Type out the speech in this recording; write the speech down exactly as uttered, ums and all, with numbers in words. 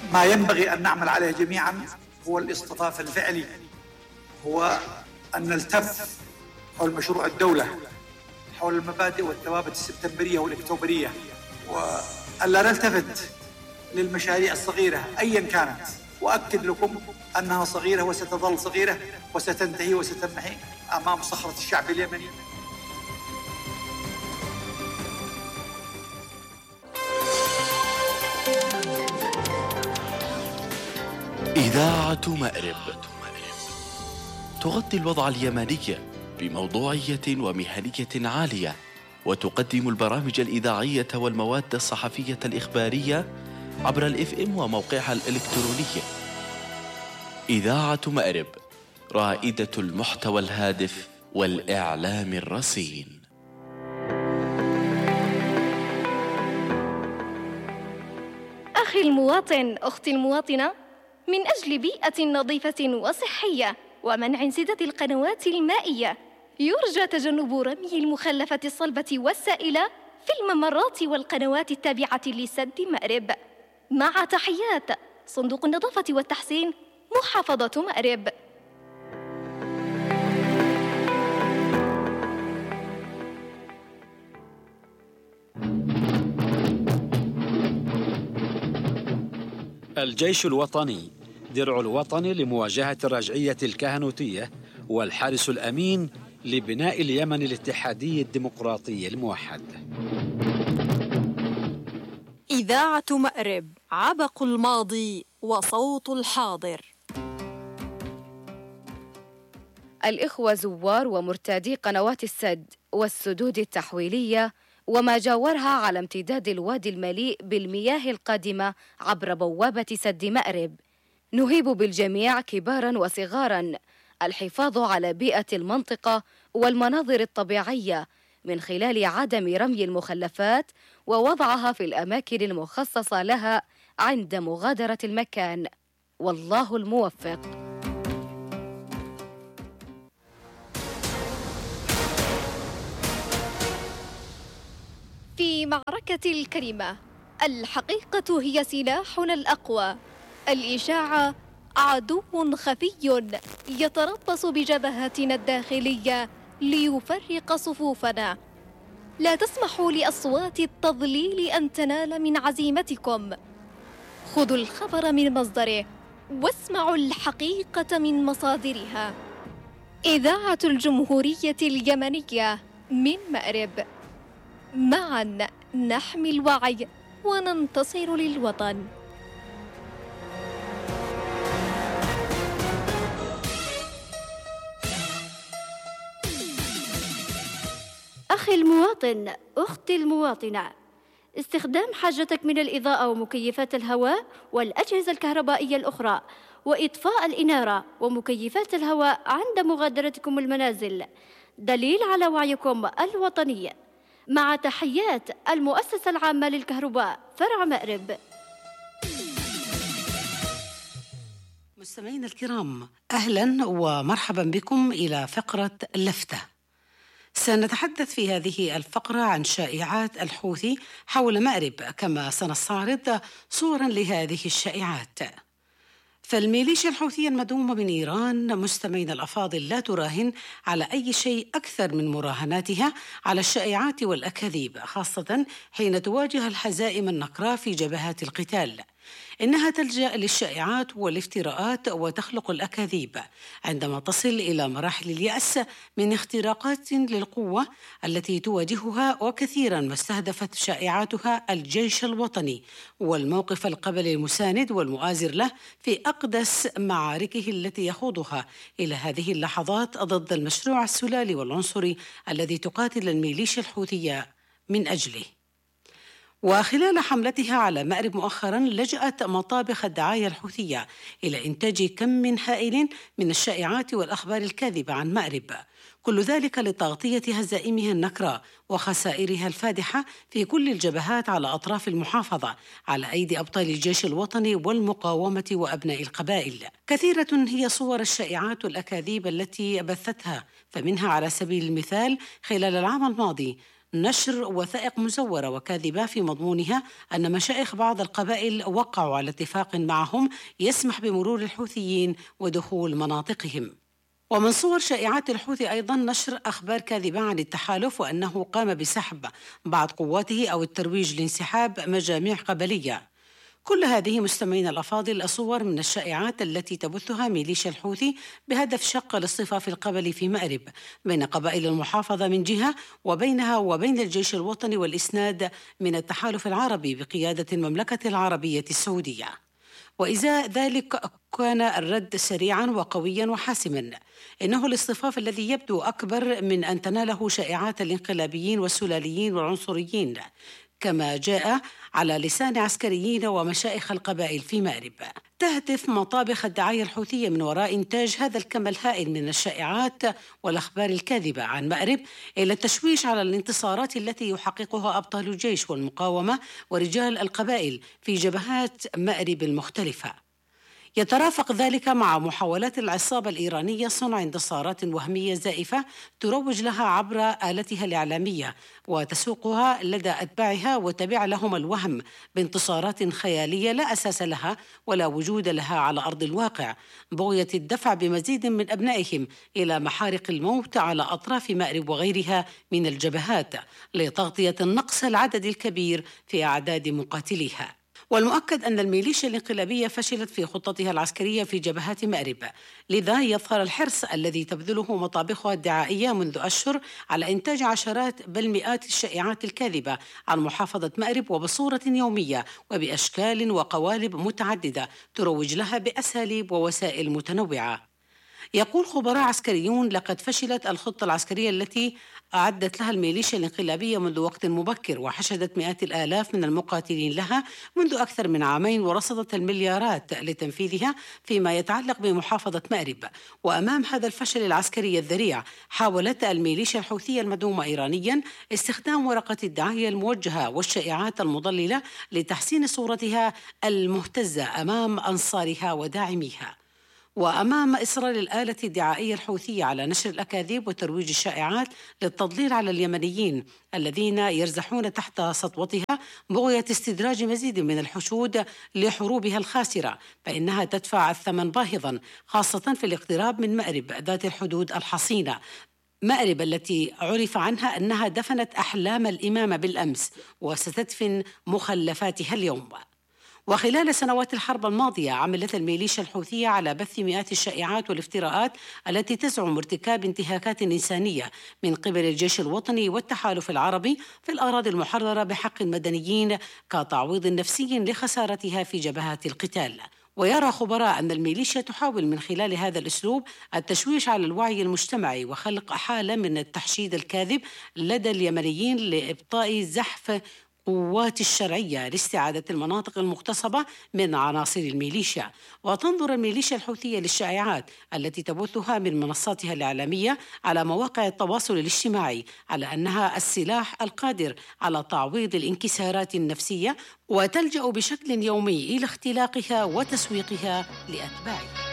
ما ينبغي أن نعمل عليه جميعا هو الاصطفاف الفعلي، هو أن نلتف حول مشروع الدولة، حول المبادئ والثوابت السبتمبرية والأكتوبرية، وألا نلتفت للمشاريع الصغيرة أيا كانت، وأكد لكم أنها صغيرة وستظل صغيرة وستنتهي وستنمحي أمام صخرة الشعب اليمني. إذاعة مأرب تغطي الوضع اليمني بموضوعية ومهنية عالية، وتقدم البرامج الإذاعية والمواد الصحفية الإخبارية عبر الإف إم وموقعها الإلكتروني. إذاعة مأرب، رائدة المحتوى الهادف والإعلام الرصين. أخي المواطن، أختي المواطنة، من أجل بيئة نظيفة وصحية ومنع انسداد القنوات المائية، يرجى تجنب رمي المخلفات الصلبة والسائلة في الممرات والقنوات التابعة لسد مأرب. مع تحيات صندوق النظافة والتحسين، محافظة مأرب. الجيش الوطني درع الوطن لمواجهة الرجعية الكهنوتية، والحارس الأمين لبناء اليمن الاتحادي الديمقراطي الموحد. إذاعة مأرب، عبق الماضي وصوت الحاضر. الإخوة زوار ومرتادي قنوات السد والسدود التحويلية وما جاورها على امتداد الوادي المليء بالمياه القادمة عبر بوابة سد مأرب، نهيب بالجميع كباراً وصغاراً الحفاظ على بيئة المنطقة والمناظر الطبيعية من خلال عدم رمي المخلفات ووضعها في الأماكن المخصصة لها عند مغادرة المكان. والله الموفق. في معركة الكلمة، الحقيقة هي سلاحنا الأقوى. الإشاعة عدو خفي يتربص بجبهاتنا الداخلية ليفرق صفوفنا. لا تسمحوا لأصوات التضليل أن تنال من عزيمتكم. خذوا الخبر من مصدره واسمعوا الحقيقة من مصادرها. إذاعة الجمهورية اليمنية من مأرب. معاً نحمي الوعي وننتصر للوطن. أخي المواطن، أختي المواطنة، استخدام حاجتك من الإضاءة ومكيفات الهواء والأجهزة الكهربائية الأخرى وإطفاء الإنارة ومكيفات الهواء عند مغادرتكم المنازل دليل على وعيكم الوطني. مع تحيات المؤسسة العامة للكهرباء فرع مأرب. مستمعينا الكرام، أهلا ومرحبا بكم إلى فقرة لفتة. سنتحدث في هذه الفقرة عن شائعات الحوثي حول مأرب، كما سنستعرض صورا لهذه الشائعات. فالميليشيا الحوثية المدعومة من إيران مستمعين الأفاضل لا تراهن على أي شيء أكثر من مراهناتها على الشائعات والأكاذيب، خاصة حين تواجه الهزائم النقراء في جبهات القتال. إنها تلجأ للشائعات والافتراءات وتخلق الأكاذيب عندما تصل إلى مراحل اليأس من اختراقات للقوة التي تواجهها، وكثيرا ما استهدفت شائعاتها الجيش الوطني والموقف القبلي المساند والمؤازر له في أقدس معاركه التي يخوضها إلى هذه اللحظات ضد المشروع السلالي والعنصري الذي تقاتل الميليشيا الحوثية من أجله. وخلال حملتها على مأرب مؤخرا لجأت مطابخ الدعاية الحوثية إلى إنتاج كم هائل من الشائعات والأخبار الكاذبة عن مأرب، كل ذلك لتغطية هزائمها النكراء وخسائرها الفادحة في كل الجبهات على أطراف المحافظة على أيدي أبطال الجيش الوطني والمقاومة وأبناء القبائل. كثيرة هي صور الشائعات والأكاذيب التي بثتها، فمنها على سبيل المثال خلال العام الماضي نشر وثائق مزورة وكاذبة في مضمونها أن مشايخ بعض القبائل وقعوا على اتفاق معهم يسمح بمرور الحوثيين ودخول مناطقهم. ومن صور شائعات الحوثي أيضا نشر أخبار كاذبة عن التحالف وأنه قام بسحب بعض قواته أو الترويج لانسحاب مجاميع قبلية. كل هذه مستمعين الأفاضل صور من الشائعات التي تبثها ميليشيا الحوثي بهدف شق الاصطفاف القبلي في مأرب بين قبائل المحافظة من جهة وبينها وبين الجيش الوطني والإسناد من التحالف العربي بقيادة المملكة العربية السعودية. وإزاء ذلك كان الرد سريعا وقويا وحاسما. إنه الاصطفاف الذي يبدو أكبر من أن تناله شائعات الانقلابيين والسلاليين والعنصريين، كما جاء على لسان عسكريين ومشايخ القبائل في مأرب. تهدف مطابخ الدعاية الحوثية من وراء إنتاج هذا الكم الهائل من الشائعات والأخبار الكاذبة عن مأرب إلى التشويش على الانتصارات التي يحققها أبطال الجيش والمقاومة ورجال القبائل في جبهات مأرب المختلفة. يترافق ذلك مع محاولات العصابة الإيرانية صنع انتصارات وهمية زائفة تروج لها عبر آلتها الإعلامية وتسوقها لدى أتباعها وتبيع لهم الوهم بانتصارات خيالية لا أساس لها ولا وجود لها على أرض الواقع، بغية الدفع بمزيد من أبنائهم إلى محارق الموت على أطراف مأرب وغيرها من الجبهات لتغطية النقص العدد الكبير في أعداد مقاتليها. والمؤكد أن الميليشيا الانقلابية فشلت في خطتها العسكرية في جبهات مأرب، لذا يظهر الحرص الذي تبذله مطابخها الدعائية منذ أشهر على إنتاج عشرات بل مئات الشائعات الكاذبة عن محافظة مأرب وبصورة يومية وبأشكال وقوالب متعددة تروج لها بأساليب ووسائل متنوعة. يقول خبراء عسكريون لقد فشلت الخطة العسكرية التي أعدت لها الميليشيا الانقلابية منذ وقت مبكر، وحشدت مئات الآلاف من المقاتلين لها منذ أكثر من عامين، ورصدت المليارات لتنفيذها فيما يتعلق بمحافظة مأرب. وأمام هذا الفشل العسكري الذريع حاولت الميليشيا الحوثية المدعومة إيرانيا استخدام ورقة الدعاية الموجهة والشائعات المضللة لتحسين صورتها المهتزة أمام أنصارها وداعميها. وأمام إصرار الآلة الدعائية الحوثية على نشر الأكاذيب وترويج الشائعات للتضليل على اليمنيين الذين يرزحون تحت سطوتها بغية استدراج مزيد من الحشود لحروبها الخاسرة، فإنها تدفع الثمن باهظا خاصة في الاقتراب من مأرب ذات الحدود الحصينة، مأرب التي عرف عنها أنها دفنت أحلام الإمامة بالأمس وستدفن مخلفاتها اليوم. وخلال سنوات الحرب الماضية عملت الميليشيا الحوثية على بث مئات الشائعات والافتراءات التي تزعم ارتكاب انتهاكات إنسانية من قبل الجيش الوطني والتحالف العربي في الأراضي المحررة بحق المدنيين كتعويض نفسي لخسارتها في جبهات القتال. ويرى خبراء أن الميليشيا تحاول من خلال هذا الأسلوب التشويش على الوعي المجتمعي وخلق حالة من التحشيد الكاذب لدى اليمنيين لإبطاء زحف قوات الشرعية لاستعادة المناطق المغتصبة من عناصر الميليشيا. وتنظر الميليشيا الحوثية للشائعات التي تبثها من منصاتها الإعلامية على مواقع التواصل الاجتماعي على أنها السلاح القادر على تعويض الانكسارات النفسية، وتلجأ بشكل يومي إلى اختلاقها وتسويقها لأتباعها.